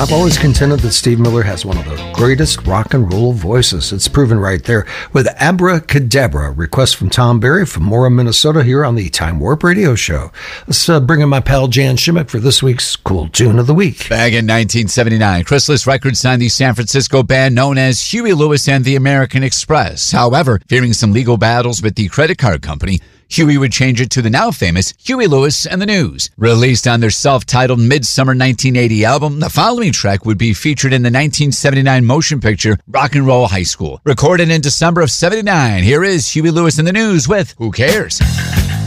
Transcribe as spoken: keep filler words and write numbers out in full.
I've always contended that Steve Miller has one of the greatest rock and roll voices. It's proven right there with Abracadabra, request from Tom Berry from Mora, Minnesota, here on the Time Warp Radio Show. Let's uh, bring in my pal Jan Shimmick for this week's Cool Tune of the Week. Back in nineteen seventy-nine, Chrysalis Records signed the San Francisco band known as Huey Lewis and the American Express. However, fearing some legal battles with the credit card company, Huey would change it to the now famous Huey Lewis and the News. Released on their self-titled Midsummer nineteen eighty album, the following track would be featured in the nineteen seventy-nine motion picture Rock and Roll High School. Recorded in December of seventy-nine, here is Huey Lewis and the News with Who Cares?